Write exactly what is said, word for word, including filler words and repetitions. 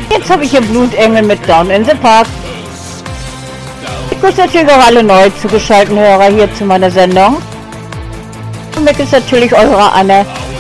Jetzt habe ich hier Blutengel mit Down in the Park. Ich grüße natürlich auch alle neu zugeschalteten Hörer hier zu meiner Sendung. Und mit ist natürlich eure Anne.